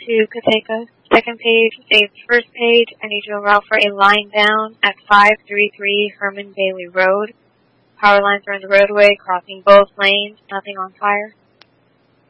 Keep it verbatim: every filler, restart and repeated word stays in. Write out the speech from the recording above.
to Kateka. Second page, save first page. I need you to route for a line down at five three three Herman Bailey Road. Power lines are in the roadway, crossing both lanes. Nothing on fire.